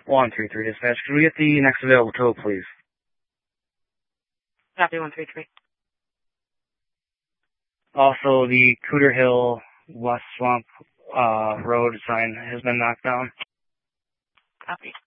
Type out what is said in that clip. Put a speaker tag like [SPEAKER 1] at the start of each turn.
[SPEAKER 1] 133 dispatch. Could we get the next available tow, please?
[SPEAKER 2] Copy 133.
[SPEAKER 1] Also, the Cooter Hill West Swamp Road sign has been knocked down.
[SPEAKER 2] Copy.